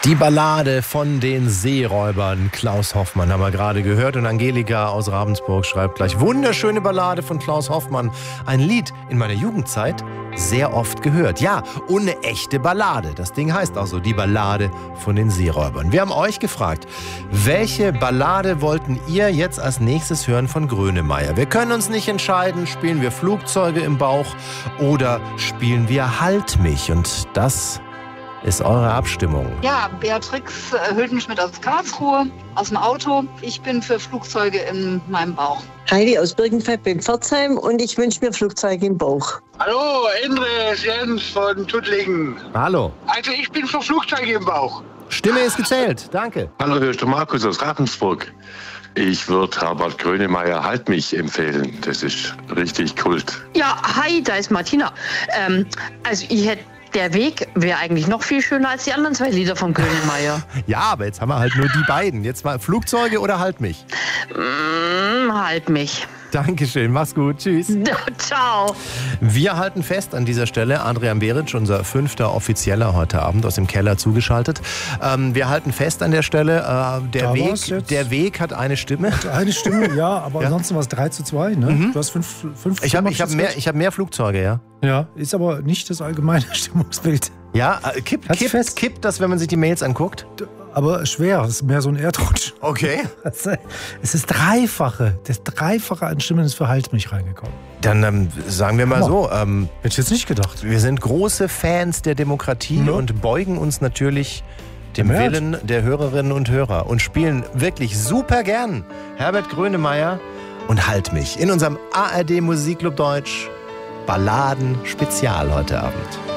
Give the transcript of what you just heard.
Die Ballade von den Seeräubern, Klaus Hoffmann, haben wir gerade gehört. Und Angelika aus Ravensburg schreibt gleich, wunderschöne Ballade von Klaus Hoffmann. Ein Lied in meiner Jugendzeit sehr oft gehört. Ja, und eine echte Ballade. Das Ding heißt auch so, die Ballade von den Seeräubern. Wir haben euch gefragt, welche Ballade wollten ihr jetzt als nächstes hören von Grönemeyer? Wir können uns nicht entscheiden, spielen wir Flugzeuge im Bauch oder spielen wir Halt mich? Und das ist eure Abstimmung. Ja, Beatrix Hültenschmidt aus Karlsruhe, aus dem Auto. Ich bin für Flugzeuge in meinem Bauch. Heidi aus Birkenfeld beim Pforzheim und ich wünsche mir Flugzeuge im Bauch. Hallo, Endres Jens von Tuttlingen. Hallo. Also ich bin für Flugzeuge im Bauch. Stimme ist gezählt, danke. Hallo, hier ist der Markus aus Ravensburg. Ich würde Herbert Grönemeyer Halt mich empfehlen. Das ist richtig Kult. Ja, hi, da ist Martina. Also ich hätte Der Weg wäre eigentlich noch viel schöner als die anderen zwei Lieder von Grönemeyer. Ja, aber jetzt haben wir halt nur die beiden. Jetzt mal Flugzeuge oder Halt mich? Halt mich. Dankeschön, mach's gut, tschüss. Ciao. Wir halten fest an dieser Stelle, Adrian Behric, unser 5. Offizieller heute Abend aus dem Keller zugeschaltet. Wir halten fest an der Stelle, der Weg hat eine Stimme. Eine Stimme, ja, aber Ja. ansonsten war es 3:2, ne? Mhm. Du hast fünf Ich hab mehr Flugzeuge, ja. Ja, ist aber nicht das allgemeine Stimmungsbild. Ja, kippt das, wenn man sich die Mails anguckt? Aber schwer, es ist mehr so ein Erdrutsch. Okay. Es ist das Dreifache an Stimmen ist für Halt mich reingekommen. Dann sagen wir mal so. Hätte ich jetzt nicht gedacht. Wir sind große Fans der Demokratie und beugen uns natürlich dem Willen der Hörerinnen und Hörer und spielen wirklich super gern Herbert Grönemeyer und Halt mich in unserem ARD Musikclub Deutsch Balladen Spezial heute Abend.